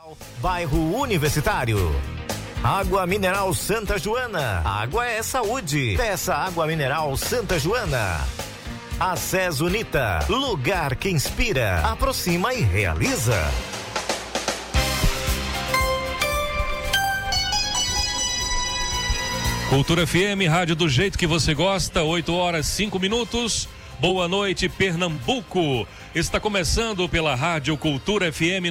Bairro Universitário. Água Mineral Santa Joana. Água é saúde. Peça Água Mineral Santa Joana. Acés Unita. Lugar que inspira, aproxima e realiza. Cultura FM, rádio do jeito que você gosta, 8h05. Boa noite, Pernambuco. Está começando pela Rádio Cultura FM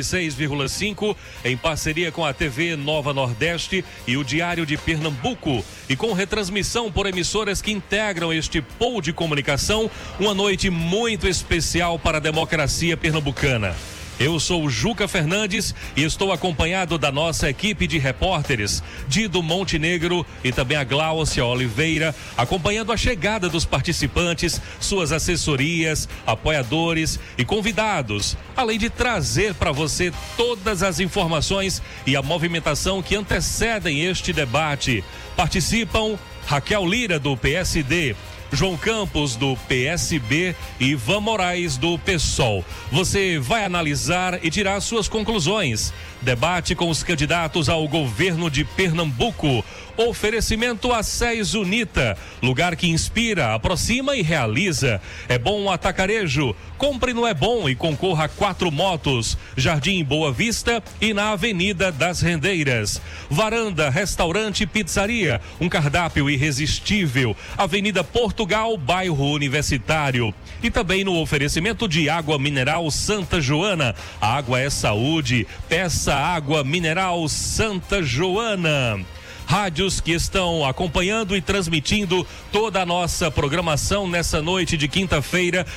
96,5, em parceria com a TV Nova Nordeste e o Diário de Pernambuco, e com retransmissão por emissoras que integram este pool de comunicação. Uma noite muito especial para a democracia pernambucana. Eu sou o Juca Fernandes e estou acompanhado da nossa equipe de repórteres, Dido Montenegro e também a Gláucia Oliveira, acompanhando a chegada dos participantes, suas assessorias, apoiadores e convidados, além de trazer para você todas as informações e a movimentação que antecedem este debate. Participam Raquel Lira, do PSD, João Campos, do PSB, e Ivan Moraes, do PSOL. Você vai analisar e tirar suas conclusões. Debate com os candidatos ao governo de Pernambuco. Oferecimento Acés Unita, lugar que inspira, aproxima e realiza. É Bom Atacarejo. Compre no É Bom e concorra a 4 motos. Jardim Boa Vista e na Avenida das Rendeiras. Varanda, Restaurante e Pizzaria. Um cardápio irresistível. Avenida Portugal, bairro Universitário. E também no oferecimento de Água Mineral Santa Joana. A água é saúde. Peça Água Mineral Santa Joana. Rádios que estão acompanhando e transmitindo toda a nossa programação nessa noite de quinta-feira,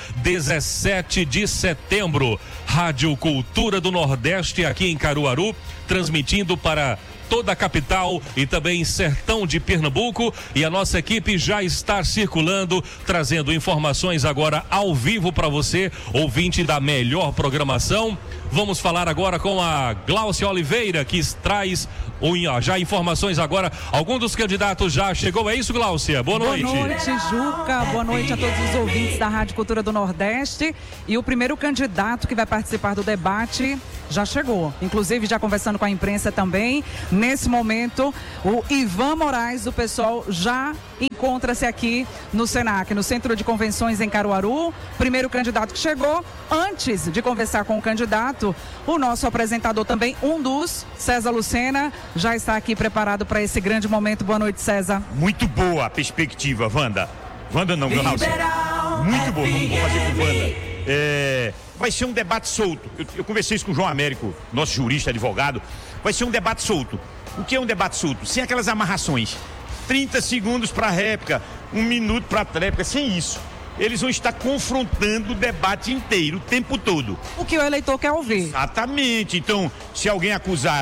17 de setembro. Rádio Cultura do Nordeste, aqui em Caruaru, transmitindo para toda a capital e também sertão de Pernambuco, e a nossa equipe já está circulando, trazendo informações agora ao vivo para você, ouvinte da melhor programação. Vamos falar agora com a Gláucia Oliveira, que traz já informações agora. Algum dos candidatos já chegou, é isso, Gláucia? Boa noite. Boa noite, Juca. Boa noite a todos os ouvintes da Rádio Cultura do Nordeste. E o primeiro candidato que vai participar do debate já chegou, inclusive já conversando com a imprensa também. Nesse momento, o Ivan Moraes, do PSOL, já encontra-se aqui no Senac, no Centro de Convenções em Caruaru. Primeiro candidato que chegou. Antes de conversar com o candidato, o nosso apresentador também, um dos, César Lucena, já está aqui preparado para esse grande momento. Boa noite, César. Muito boa a perspectiva, Wanda. Wanda não, Gláucia. Muito boa, vamos fazer com Wanda. Vai ser um debate solto. Eu conversei isso com o João Américo, nosso jurista, advogado. Vai ser um debate solto. O que é um debate solto? Sem aquelas amarrações. 30 segundos para réplica, 1 minuto para tréplica, sem isso. Eles vão estar confrontando o debate inteiro, o tempo todo. O que o eleitor quer ouvir. Exatamente. Então, se alguém acusar,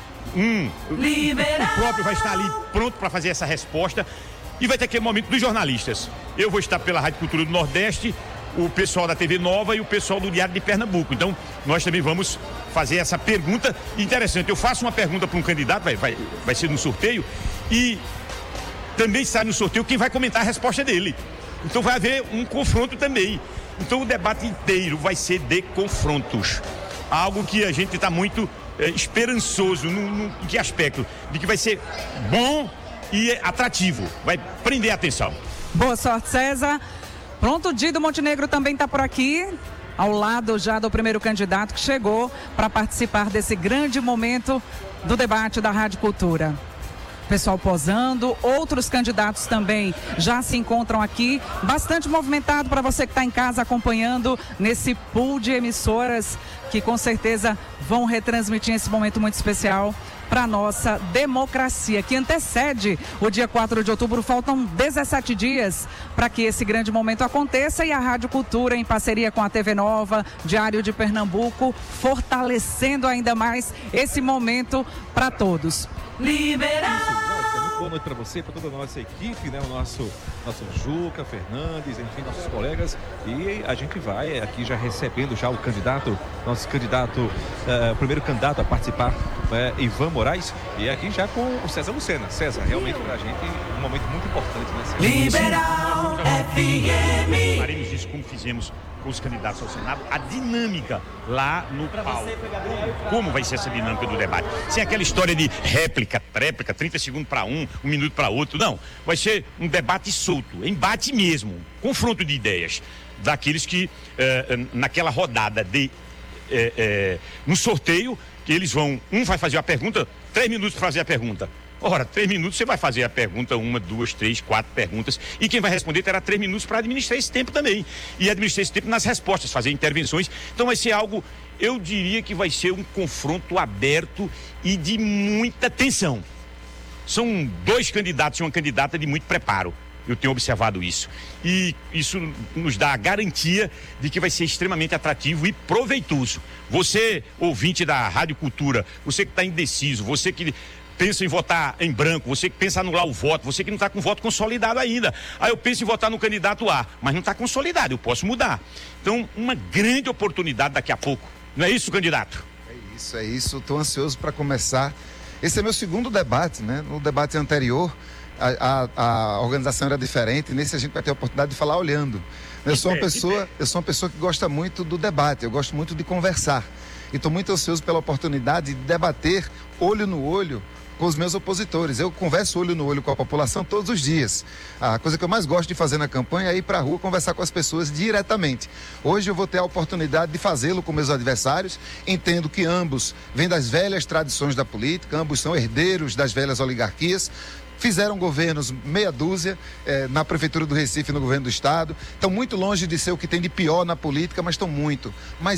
o próprio vai estar ali pronto para fazer essa resposta. E vai ter aquele momento dos jornalistas. Eu vou estar pela Rádio Cultura do Nordeste, o pessoal da TV Nova e o pessoal do Diário de Pernambuco. Então, nós também vamos fazer essa pergunta interessante. Eu faço uma pergunta para um candidato, vai ser no sorteio, e também sai no sorteio quem vai comentar a resposta dele. Então vai haver um confronto também. Então o debate inteiro vai ser de confrontos. Algo que a gente está muito esperançoso. Em que aspecto? De que vai ser bom e atrativo. Vai prender a atenção. Boa sorte, César. Pronto, Dido Montenegro também está por aqui, ao lado já do primeiro candidato que chegou para participar desse grande momento do debate da Rádio Cultura. Pessoal posando, outros candidatos também já se encontram aqui, bastante movimentado para você que está em casa acompanhando nesse pool de emissoras que com certeza vão retransmitir esse momento muito especial para a nossa democracia, que antecede o dia 4 de outubro. Faltam 17 dias para que esse grande momento aconteça, e a Rádio Cultura, em parceria com a TV Nova, Diário de Pernambuco, fortalecendo ainda mais esse momento para todos. Boa noite para você, para toda a nossa equipe, né? O nosso Juca Fernandes, enfim, nossos colegas. E a gente vai aqui já recebendo já o candidato, nosso candidato, primeiro candidato a participar, Ivan Moraes, e aqui já com o César Lucena. César, realmente para a gente um momento muito importante, né, César? Liberal FM. Faremos isso como fizemos com os candidatos ao Senado, a dinâmica lá no palco. Como vai ser essa dinâmica do debate? Sem aquela história de réplica, 30 segundos para um minuto para outro. Não, vai ser um debate solto, embate mesmo, confronto de ideias daqueles que, naquela rodada no sorteio, que eles vão, um vai fazer a pergunta, 3 minutos para fazer a pergunta. Ora, 3 minutos você vai fazer a pergunta, 1, 2, 3, 4 perguntas, e quem vai responder terá 3 minutos para administrar esse tempo também. E administrar esse tempo nas respostas, fazer intervenções. Então vai ser algo, eu diria que vai ser um confronto aberto e de muita tensão. São 2 candidatos e uma candidata de muito preparo. Eu tenho observado isso. E isso nos dá a garantia de que vai ser extremamente atrativo e proveitoso. Você, ouvinte da Rádio Cultura, você que está indeciso, você que pensa em votar em branco, você que pensa em anular o voto, você que não está com o voto consolidado ainda. Aí eu penso em votar no candidato A, mas não está consolidado, eu posso mudar. Então, uma grande oportunidade daqui a pouco. Não é isso, candidato? É isso. Estou ansioso para começar. Esse é meu segundo debate, né? No debate anterior, a organização era diferente. Nesse a gente vai ter a oportunidade de falar olhando. Eu sou uma pessoa que gosta muito do debate, eu gosto muito de conversar. E estou muito ansioso pela oportunidade de debater olho no olho com os meus opositores. Eu converso olho no olho com a população todos os dias. A coisa que eu mais gosto de fazer na campanha é ir para a rua conversar com as pessoas diretamente. Hoje eu vou ter a oportunidade de fazê-lo com meus adversários. Entendo que ambos vêm das velhas tradições da política, ambos são herdeiros das velhas oligarquias. Fizeram governos meia dúzia na Prefeitura do Recife e no governo do Estado. Estão muito longe de ser o que tem de pior na política, mas estão muito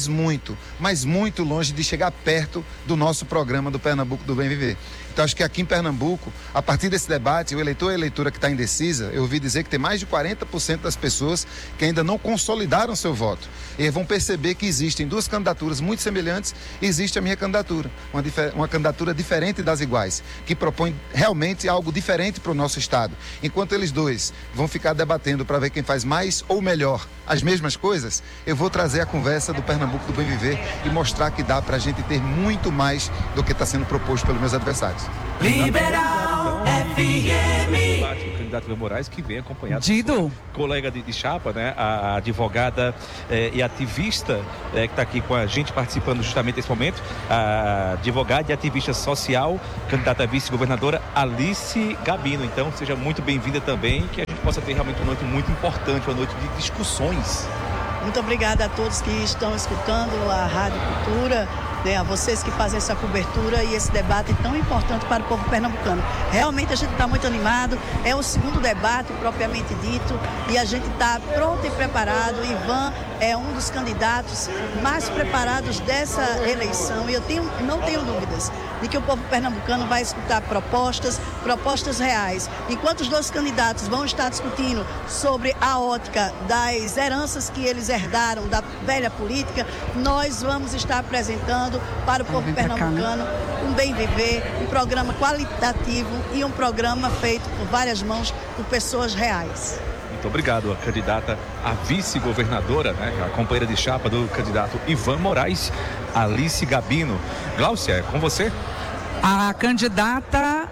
longe de chegar perto do nosso programa do Pernambuco do Bem Viver. Então acho que aqui em Pernambuco, a partir desse debate, o eleitor e a eleitora que está indecisa, eu ouvi dizer que tem mais de 40% das pessoas que ainda não consolidaram seu voto. E vão perceber que existem 2 candidaturas muito semelhantes e existe a minha candidatura, uma candidatura diferente das iguais, que propõe realmente algo diferente para o nosso Estado. Enquanto eles 2 vão ficar debatendo para ver quem faz mais ou melhor as mesmas coisas, eu vou trazer a conversa do Pernambuco do Bem Viver e mostrar que dá para a gente ter muito mais do que está sendo proposto pelos meus adversários. Liberal FM. O candidato Ivan Moraes, que vem acompanhado Dido, colega de chapa, né? A advogada e ativista que está aqui com a gente participando justamente desse momento, a advogada e ativista social, candidata a vice-governadora Alice Gabino. Então, seja muito bem-vinda também, que a gente possa ter realmente uma noite muito importante, uma noite de discussões. Muito obrigada a todos que estão escutando a Rádio Cultura, a vocês que fazem essa cobertura e esse debate tão importante para o povo pernambucano. Realmente a gente está muito animado, é o segundo debate propriamente dito e a gente está pronto e preparado. Ivan é um dos candidatos mais preparados dessa eleição e eu não tenho dúvidas de que o povo pernambucano vai escutar propostas reais. Enquanto os 2 candidatos vão estar discutindo sobre a ótica das heranças que eles herdaram da velha política, nós vamos estar apresentando para o povo pernambucano um bem viver, um programa qualitativo e um programa feito por várias mãos, por pessoas reais. Muito obrigado, a candidata a vice-governadora, né, a companheira de chapa do candidato Ivan Moraes, Alice Gabino. Gláucia, é com você. a candidata,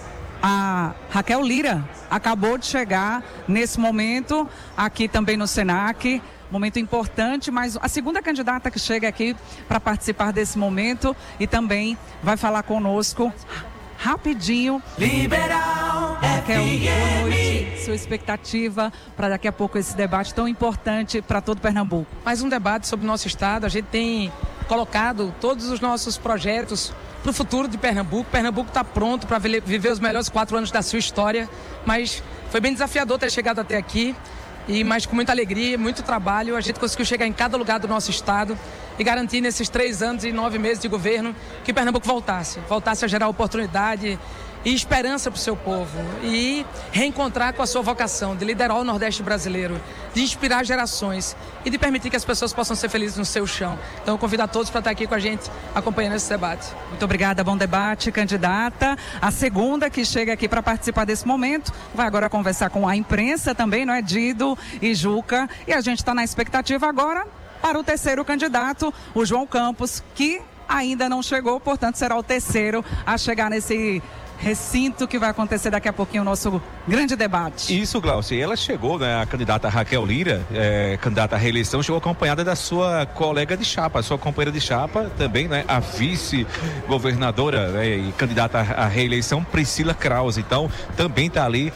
a Raquel Lira, acabou de chegar nesse momento aqui também no Senac. Momento importante, mas a segunda candidata que chega aqui para participar desse momento e também vai falar conosco rapidinho. Liberal Raquel, boa noite. FM. Sua expectativa para daqui a pouco esse debate tão importante para todo Pernambuco? Mais um debate sobre o nosso estado. A gente tem colocado todos os nossos projetos para o futuro de Pernambuco. Pernambuco está pronto para viver os melhores 4 anos da sua história, mas foi bem desafiador ter chegado até aqui. Mas com muita alegria, muito trabalho, a gente conseguiu chegar em cada lugar do nosso estado e garantir nesses 3 anos e 9 meses de governo que Pernambuco voltasse a gerar oportunidade e esperança para o seu povo e reencontrar com a sua vocação de liderar o Nordeste brasileiro, de inspirar gerações e de permitir que as pessoas possam ser felizes no seu chão. Então eu convido a todos para estar aqui com a gente acompanhando esse debate. Muito obrigada, bom debate, candidata. A segunda que chega aqui para participar desse momento vai agora conversar com a imprensa também, não é? Dido e Juca. E a gente está na expectativa agora para o terceiro candidato, o João Campos, que ainda não chegou, portanto será o terceiro a chegar nesse recinto que vai acontecer daqui a pouquinho o nosso grande debate. Isso, Glaucia. E ela chegou, né, a candidata Raquel Lira, candidata à reeleição, chegou acompanhada da sua colega de chapa, a sua companheira de chapa, também, né, a vice-governadora, né, e candidata à reeleição, Priscila Krause. Então, também está ali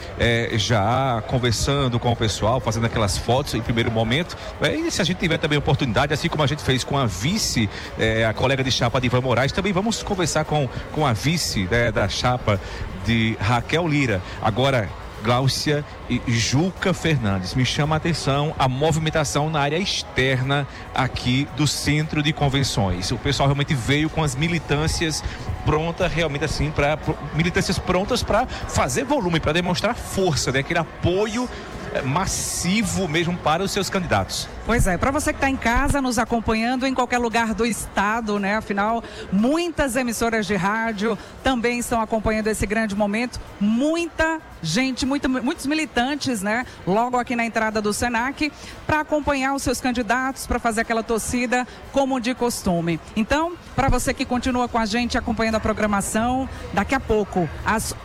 já conversando com o pessoal, fazendo aquelas fotos em primeiro momento. E se a gente tiver também oportunidade, assim como a gente fez com a vice, a colega de chapa de Ivan Moraes, também vamos conversar com a vice, né, da chapa de Raquel Lira. Agora, Glaucia e Juca Fernandes, me chama a atenção a movimentação na área externa aqui do Centro de Convenções. O pessoal realmente veio com as militâncias prontas, realmente assim, militâncias prontas para fazer volume, para demonstrar força, né? Aquele apoio massivo mesmo para os seus candidatos. Pois é, para você que está em casa nos acompanhando em qualquer lugar do estado, né? Afinal, muitas emissoras de rádio também estão acompanhando esse grande momento. Muita gente, muitos militantes, né? Logo aqui na entrada do Senac, para acompanhar os seus candidatos, para fazer aquela torcida como de costume. Então, para você que continua com a gente acompanhando a programação, daqui a pouco, às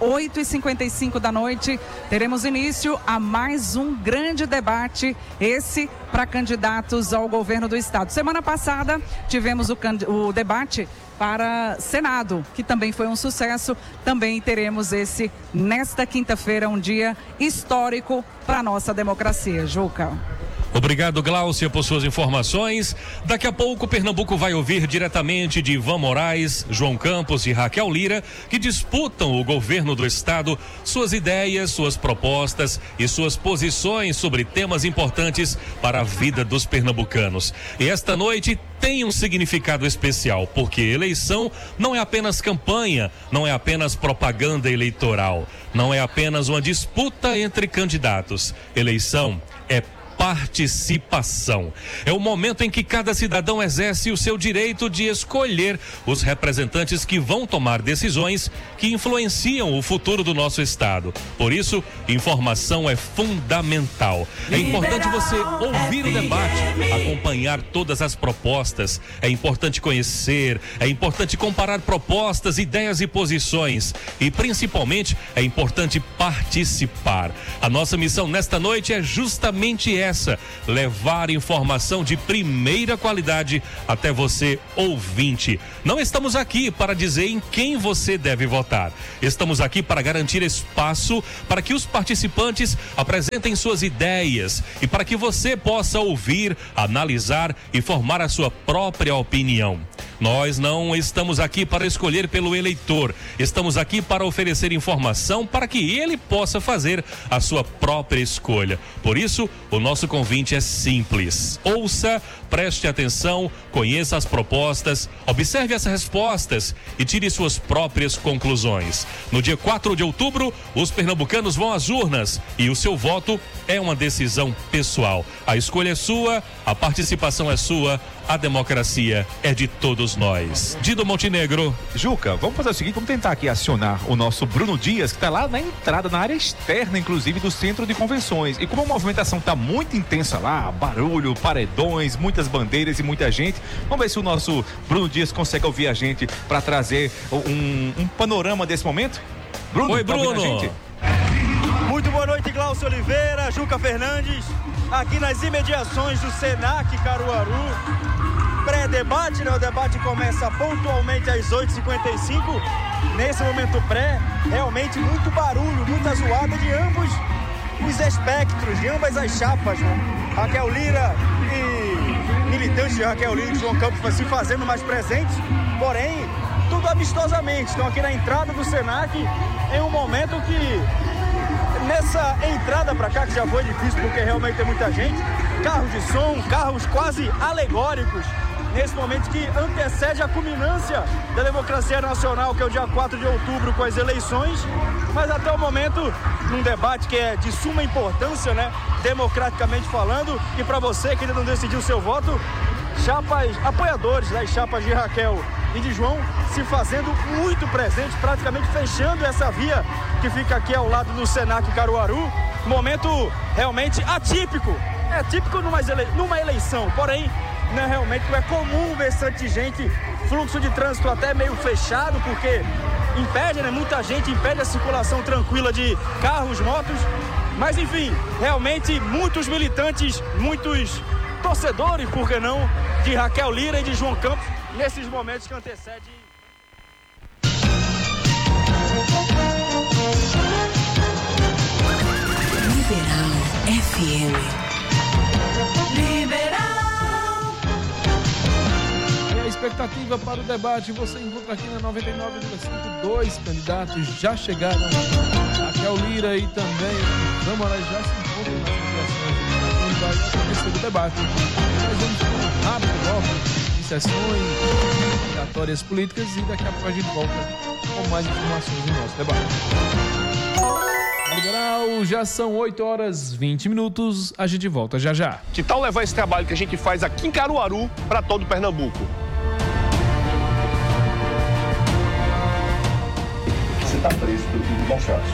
8h55 da noite, teremos início a mais um grande debate, esse para candidatos ao governo do estado. Semana passada tivemos o debate para Senado, que também foi um sucesso. Também teremos esse nesta quinta-feira, um dia histórico para a nossa democracia. Juca. Obrigado, Glaucia, por suas informações. Daqui a pouco, Pernambuco vai ouvir diretamente de Ivan Moraes, João Campos e Raquel Lira, que disputam o governo do estado, suas ideias, suas propostas e suas posições sobre temas importantes para a vida dos pernambucanos. E esta noite tem um significado especial, porque eleição não é apenas campanha, não é apenas propaganda eleitoral, não é apenas uma disputa entre candidatos. Eleição é participação. É o momento em que cada cidadão exerce o seu direito de escolher os representantes que vão tomar decisões que influenciam o futuro do nosso estado. Por isso, informação é fundamental. É importante você ouvir o debate, acompanhar todas as propostas. É importante conhecer, é importante comparar propostas, ideias e posições. E, principalmente, é importante participar. A nossa missão nesta noite é justamente essa: levar informação de primeira qualidade até você, ouvinte. Não estamos aqui para dizer em quem você deve votar. Estamos aqui para garantir espaço para que os participantes apresentem suas ideias e para que você possa ouvir, analisar e formar a sua própria opinião. Nós não estamos aqui para escolher pelo eleitor. Estamos aqui para oferecer informação para que ele possa fazer a sua própria escolha. Por isso, o nosso convite é simples. Ouça, preste atenção, conheça as propostas, observe as respostas e tire suas próprias conclusões. No dia 4 de outubro, os pernambucanos vão às urnas e o seu voto é uma decisão pessoal. A escolha é sua, a participação é sua, a democracia é de todos nós. Dido Montenegro. Juca, vamos fazer o seguinte, vamos tentar aqui acionar o nosso Bruno Dias, que está lá na entrada, na área externa, inclusive, do Centro de Convenções. E como a movimentação está muito intensa lá, barulho, paredões, muitas bandeiras e muita gente, vamos ver se o nosso Bruno Dias consegue ouvir a gente para trazer um panorama desse momento. Bruno, oi, Bruno. Muito boa noite, Glaucio Oliveira, Juca Fernandes, aqui nas imediações do Senac Caruaru. Pré-debate, né? O debate começa pontualmente às 8h55. Nesse momento pré, realmente muito barulho, muita zoada de ambos os espectros, de ambas as chapas, né? Raquel Lira e militantes de Raquel Lira e João Campos se fazendo mais presentes, porém, tudo amistosamente. Estão aqui na entrada do Senac em um momento que, nessa entrada para cá, que já foi difícil porque realmente tem muita gente, carros de som, carros quase alegóricos, nesse momento que antecede a culminância da democracia nacional, que é o dia 4 de outubro com as eleições, mas até o momento, num debate que é de suma importância, né, democraticamente falando, e para você que ainda não decidiu seu voto, chapas, apoiadores das chapas de Raquel e de João se fazendo muito presente, praticamente fechando essa via que fica aqui ao lado do Senac Caruaru. Momento realmente atípico, é típico numa eleição, porém não é realmente, não é comum ver tanta gente, fluxo de trânsito até meio fechado, porque impede, né? Muita gente impede a circulação tranquila de carros, motos. Mas enfim, realmente muitos militantes, muitos torcedores, por que não, de Raquel Lira e de João Campos, nesses momentos que antecedem. Liberal FM. Liberal. E a expectativa para o debate você encontra aqui na 99,5. 2 candidatos já chegaram. Raquel Lira e também Câmara já se encontram nas mediações onde vai acontecer o debate. Nós vamos ter um rápido bloco de sessões obrigatórias políticas e daqui a pouco a gente volta com mais informações no nosso debate. Liberal, já são 8h20, a gente volta já já. Que tal levar esse trabalho que a gente faz aqui em Caruaru para todo Pernambuco? Você está preso pelo crime de maus tratos.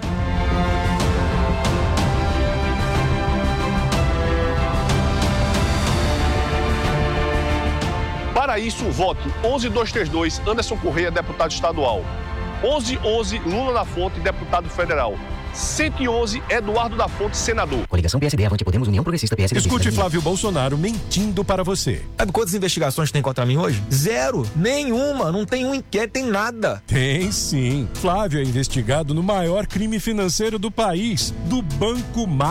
Para isso, vote 11232 Anderson Correia, deputado estadual. 1111 Lula da Fonte, deputado federal. 111 Eduardo da Fonte, senador. Coligação PSD, Avante Podemos, União Progressista, PSDB. Escute Flávio Bolsonaro mentindo para você. Sabe quantas investigações tem contra mim hoje? 0. Nenhuma. Não tem um inquérito, tem nada. Tem sim. Flávio é investigado no maior crime financeiro do país, do Banco